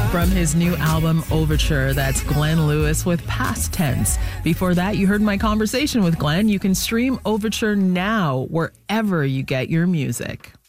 From his new album, Overture, that's Glenn Lewis with Past Tense. Before that, you heard my conversation with Glenn. You can stream Overture now wherever you get your music.